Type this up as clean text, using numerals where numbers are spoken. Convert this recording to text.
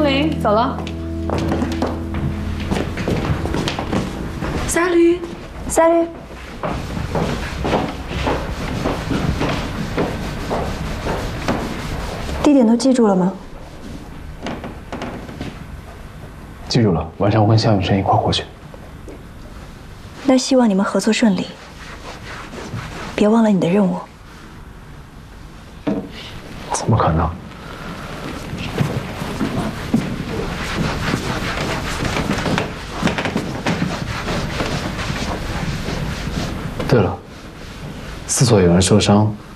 风铃，走了。 Salut，地点都记住了吗？ 记住了，晚上我跟夏雨辰一块过去。 那希望你们合作顺利，别忘了你的任务。 怎么可能？对了，司所有人受伤，